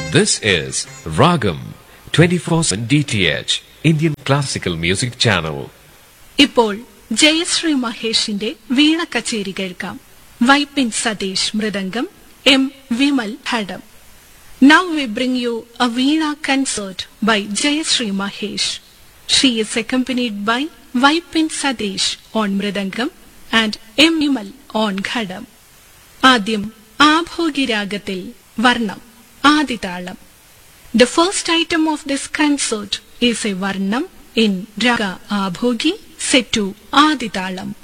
This is Ragam 24/7 DTH Indian Classical Music Channel. ഇപ്പോൾ ജയശ്രീ മഹേഷിന്റെ വീണ കച്ചേരി കേൾക്കാം. Vypin Satheesh mridangam, M Vimal ghatam. Now we bring you a Veena concert by Jayashree Mahesh. She is accompanied by Vaipin Sadesh on Mridangam and M. Vimal on Ghadam. ആദ്യം ആഭോഗി രാഗത്തിൽ വർണ്ണം ആദിതാളം. The first item of this concert is a varnam in raga abhogi set to aditalam.